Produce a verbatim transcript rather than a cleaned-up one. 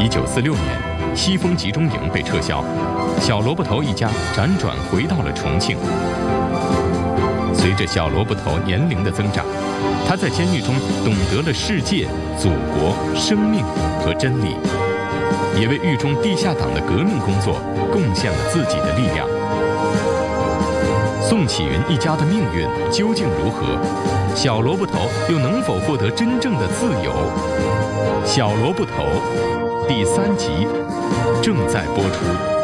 一九四六年，西风集中营被撤销，小萝卜头一家辗转回到了重庆。随着小萝卜头年龄的增长，他在监狱中懂得了世界、祖国、生命和真理，也为狱中地下党的革命工作贡献了自己的力量。宋启云一家的命运究竟如何？小萝卜头又能否获得真正的自由？小萝卜头第三集正在播出。